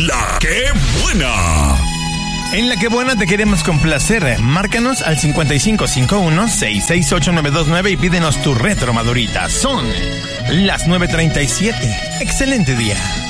La Que Buena. En La Que Buena te queremos complacer. Márcanos al 5551-668929 y pídenos tu retro, Madurita. Son las 9:37. Excelente día.